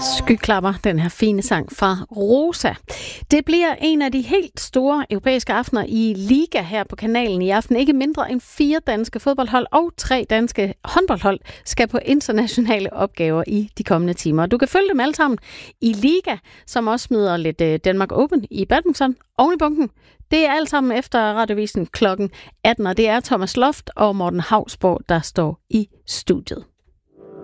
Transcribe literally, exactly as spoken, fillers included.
Skyklapper, den her fine sang fra Rosa. Det bliver en af de helt store europæiske aftener i Liga her på kanalen i aften. Ikke mindre end fire danske fodboldhold og tre danske håndboldhold skal på internationale opgaver i de kommende timer. Du kan følge dem alle sammen i Liga, som også smider lidt Danmark Open i badminton oven i bunken. Det er alt sammen efter Radiovisen klokken atten, og det er Thomas Loft og Morten Hausborg, der står i studiet.